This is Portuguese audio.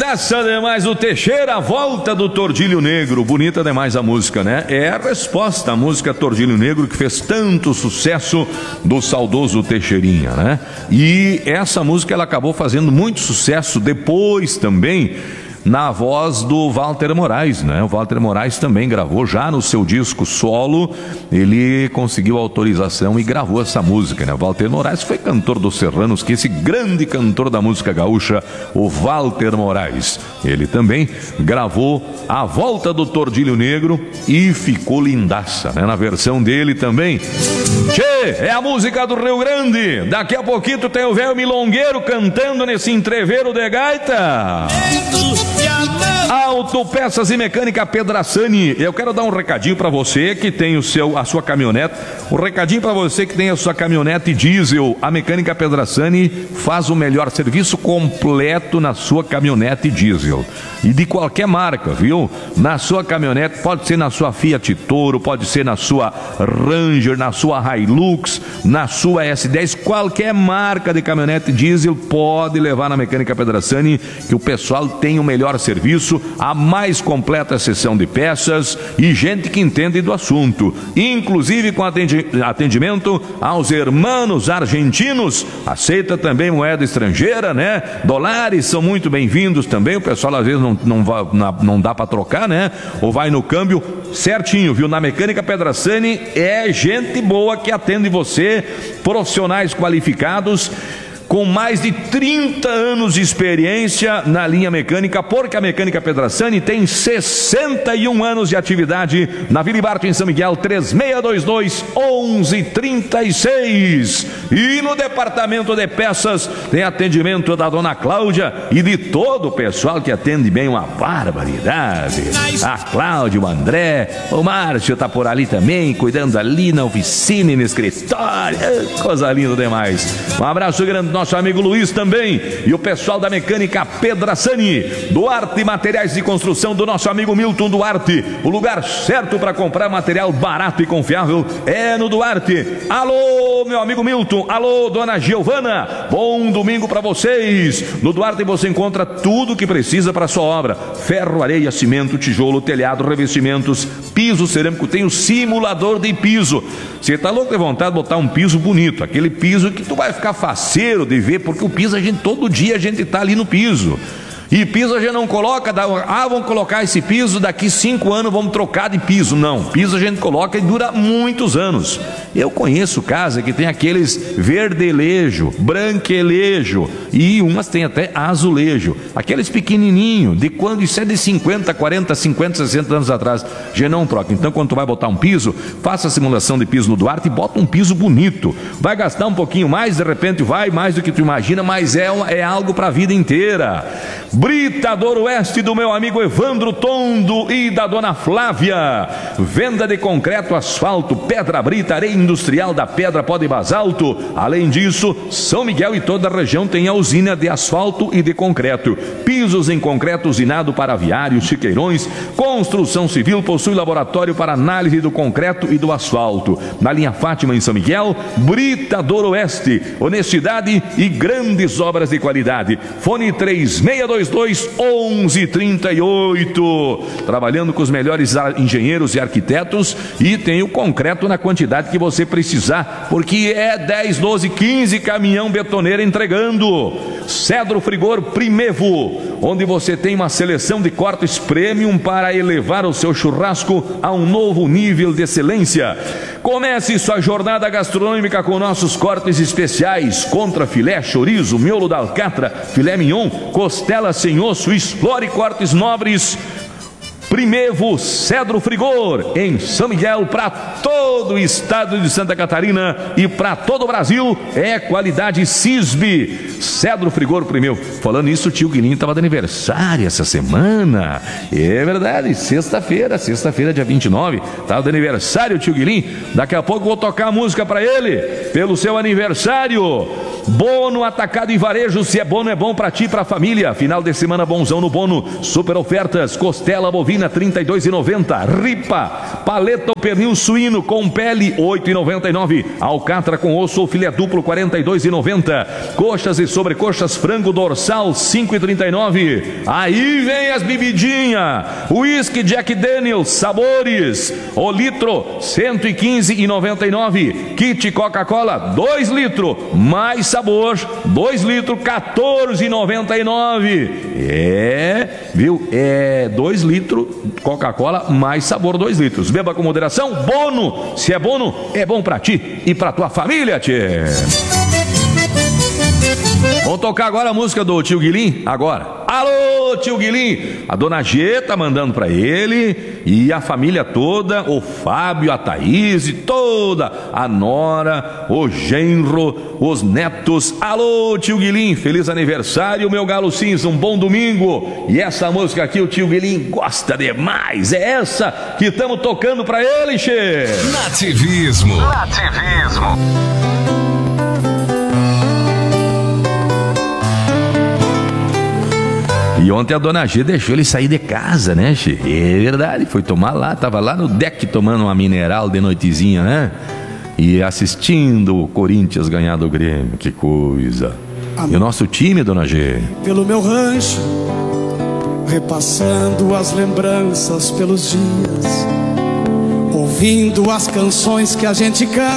Lindaça demais o Teixeira, a volta do Tordilho Negro. Bonita demais a música, né? É a resposta à música Tordilho Negro, que fez tanto sucesso do saudoso Teixeirinha, né? E essa música ela acabou fazendo muito sucesso depois também na voz do Walter Moraes, né? O Walter Moraes também gravou já no seu disco solo, ele conseguiu autorização e gravou essa música, né? O Walter Moraes foi cantor dos Serranos, que esse grande cantor da música gaúcha, o Walter Moraes, ele também gravou a volta do Tordilho Negro e ficou lindaça, né? Na versão dele também. Tchê, é a música do Rio Grande. Daqui a pouquinho tem o velho milongueiro cantando nesse entreveiro de gaita. Autopeças e Mecânica Pedrassani. Eu quero dar um recadinho para você que tem a sua caminhonete. Um recadinho para você que tem a sua caminhonete diesel. A Mecânica Pedrassani faz o melhor serviço completo na sua caminhonete diesel. E de qualquer marca, viu? Na sua caminhonete, pode ser na sua Fiat Toro, pode ser na sua Ranger, na sua Hilux, na sua S10, qualquer marca de caminhonete diesel pode levar na Mecânica Pedrassani, que o pessoal tem o melhor serviço, a mais completa seção de peças e gente que entende do assunto, inclusive com atendimento aos hermanos argentinos. Aceita também moeda estrangeira, né? Dólares são muito bem-vindos também. O pessoal às vezes não dá para trocar, né? Ou vai no câmbio certinho, viu? Na Mecânica Pedrassani é gente boa que atende você, profissionais qualificados com mais de 30 anos de experiência na linha mecânica, porque a Mecânica Pedrassani tem 61 anos de atividade na Vila Ibarte, em São Miguel, 3622-1136. E no departamento de peças tem atendimento da dona Cláudia e de todo o pessoal que atende bem, uma barbaridade. A Cláudia, o André, o Márcio tá por ali também, cuidando ali na oficina e no escritório. Coisa linda demais. Um abraço grande nosso amigo Luiz também, e o pessoal da Mecânica Pedrassani. Duarte Materiais de Construção, do nosso amigo Milton Duarte. O lugar certo para comprar material barato e confiável é no Duarte. Alô, meu amigo Milton. Alô, dona Giovana. Bom domingo para vocês. No Duarte você encontra tudo o que precisa para sua obra: ferro, areia, cimento, tijolo, telhado, revestimentos, piso cerâmico. Tem o simulador de piso. Você tá louco de vontade de botar um piso bonito, aquele piso que tu vai ficar faceiro de ver, porque o piso todo dia a gente tá ali no piso. E piso a gente não coloca, vamos colocar esse piso, daqui 5 anos vamos trocar de piso. Não, piso a gente coloca e dura muitos anos. Eu conheço casa que tem aqueles verdelejo, branquelejo e umas tem até azulejo, aqueles pequenininhos, de quando isso é de 50, 40, 50, 60 anos atrás, a gente não troca. Então quando tu vai botar um piso, faça a simulação de piso no Duarte e bota um piso bonito. Vai gastar um pouquinho mais, de repente vai mais do que tu imagina, mas é algo para a vida inteira. Britador Oeste, do meu amigo Evandro Tondo e da dona Flávia. Venda de concreto, asfalto, pedra brita, areia industrial da pedra, pó de basalto. Além disso, São Miguel e toda a região tem a usina de asfalto e de concreto. Pisos em concreto usinado para aviários, chiqueirões. Construção civil, possui laboratório para análise do concreto e do asfalto. Na linha Fátima, em São Miguel, Britador Oeste. Honestidade e grandes obras de qualidade. Fone 3622-1138. Trabalhando com os melhores engenheiros e arquitetos, e tem o concreto na quantidade que você precisar, porque é 10, 12, 15 caminhão betoneiro entregando. Cedro Frigor Primevo, onde você tem uma seleção de cortes premium para elevar o seu churrasco a um novo nível de excelência. Comece sua jornada gastronômica com nossos cortes especiais: contra filé, chorizo, miolo da alcatra, filé mignon, costela sem osso. Explore cortes nobres. Primevo Cedro Frigor, em São Miguel, para todo o estado de Santa Catarina e para todo o Brasil. É qualidade CISB. Cedro Frigor Primevo. Falando isso, o tio Guilherme estava de aniversário essa semana. É verdade, sexta-feira, dia 29, estava de aniversário o tio Guilherme. Daqui a pouco vou tocar a música para ele, pelo seu aniversário. Bono Atacado e Varejo, se é bono é bom para ti e para a família. Final de semana bonzão no Bono, super ofertas: costela bovina bovina 32,90. Ripa, paleta ou pernil suíno com pele 8,99. Alcatra com osso ou filé duplo 42,90. Coxas e sobrecoxas frango dorsal 5,39. Aí vem as bebidinhas. Whisky Jack Daniels sabores, o litro 115,99. Kit Coca-Cola 2 litros mais sabor 2 litros 14,99. Viu? 2 litros Coca-Cola mais sabor 2 litros. Beba com moderação. Bono, se é bono, é bom pra ti e pra tua família, tchê. Vamos tocar agora a música do tio Guilim, agora. Alô, tio Guilim, a dona G tá mandando pra ele e a família toda, o Fábio, a Thaís, toda, a nora, o genro, os netos. Alô, tio Guilim, feliz aniversário, meu galo cinza, um bom domingo. E essa música aqui o tio Guilim gosta demais, é essa que estamos tocando pra ele, che. Nativismo. E ontem a dona G deixou ele sair de casa, né, che? É verdade, foi tomar lá, tava lá no deck tomando uma mineral de noitezinha, né? E assistindo o Corinthians ganhar do Grêmio, que coisa. E o nosso time, dona G? Pelo meu rancho, repassando as lembranças pelos dias, ouvindo as canções que a gente canta.